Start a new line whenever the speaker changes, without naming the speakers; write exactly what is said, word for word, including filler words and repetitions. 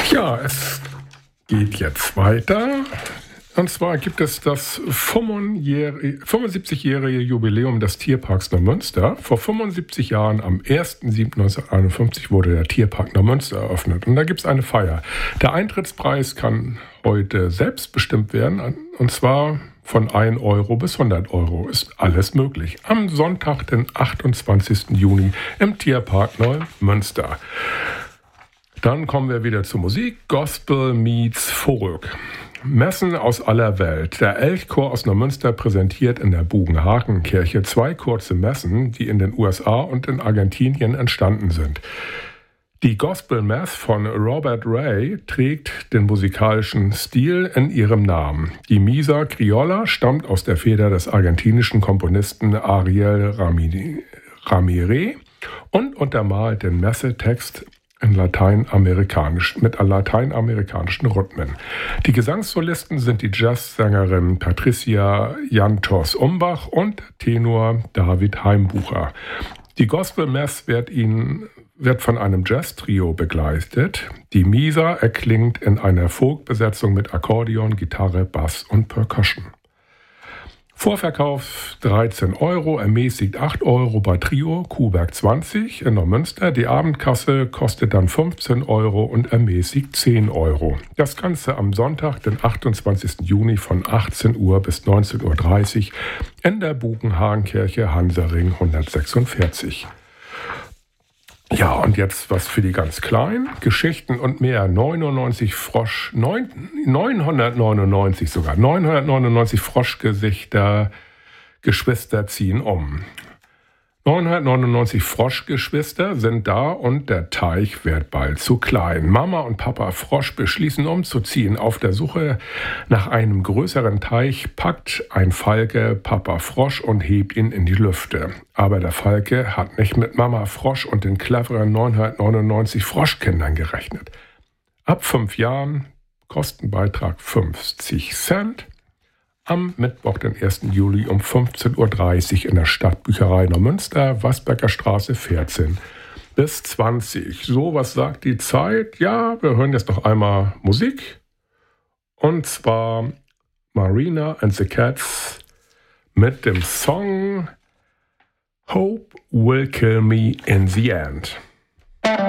Ja, es geht jetzt weiter. Und zwar gibt es das fünfundsiebzigjährige Jubiläum des Tierparks Neumünster. Vor fünfundsiebzig Jahren, am erster siebter neunzehnhunderteinundfünfzig, wurde der Tierpark Neumünster eröffnet. Und da gibt es eine Feier. Der Eintrittspreis kann heute selbst bestimmt werden. Und zwar von ein Euro bis hundert Euro ist alles möglich. Am Sonntag, den achtundzwanzigsten Juni im Tierpark Neumünster. Dann kommen wir wieder zur Musik. Gospel meets Folk. Messen aus aller Welt. Der Elchchor aus Neumünster präsentiert in der Bugenhagenkirche zwei kurze Messen, die in den U S A und in Argentinien entstanden sind. Die Gospel Mess von Robert Ray trägt den musikalischen Stil in ihrem Namen. Die Misa Criolla stammt aus der Feder des argentinischen Komponisten Ariel Ramirez und untermalt den Messetext in lateinamerikanisch, mit lateinamerikanischen Rhythmen. Die Gesangssolisten sind die Jazzsängerin Patricia Jantos-Umbach und Tenor David Heimbucher. Die Gospel Mess wird, ihnen, wird von einem Jazz-Trio begleitet. Die Misa erklingt in einer Folk-Besetzung mit Akkordeon, Gitarre, Bass und Percussion. Vorverkauf dreizehn Euro, ermäßigt acht Euro bei Trio, Kuhberg zwanzig in Neumünster. Die Abendkasse kostet dann fünfzehn Euro und ermäßigt zehn Euro. Das Ganze am Sonntag, den achtundzwanzigsten Juni von achtzehn Uhr bis neunzehn Uhr dreißig in der Bugenhagenkirche, Hansaring hundertsechsundvierzig. Ja, und jetzt was für die ganz Kleinen. Geschichten und mehr. neunundneunzig Frosch, neun, neunhundertneunundneunzig sogar. neunhundertneunundneunzig Froschgesichter, Geschwister ziehen um. neunhundertneunundneunzig Froschgeschwister sind da und der Teich wird bald zu klein. Mama und Papa Frosch beschließen umzuziehen. Auf der Suche nach einem größeren Teich packt ein Falke Papa Frosch und hebt ihn in die Lüfte. Aber der Falke hat nicht mit Mama Frosch und den cleveren neunhundertneunundneunzig Froschkindern gerechnet. Ab fünf Jahren, Kostenbeitrag fünfzig Cent. Am Mittwoch, den ersten Juli um fünfzehn Uhr dreißig in der Stadtbücherei Neumünster, Wasberger Straße vierzehn bis zwanzig. So, was sagt die Zeit? Ja, wir hören jetzt noch einmal Musik. Und zwar Marina and the Cats mit dem Song Hope Will Kill Me in the End.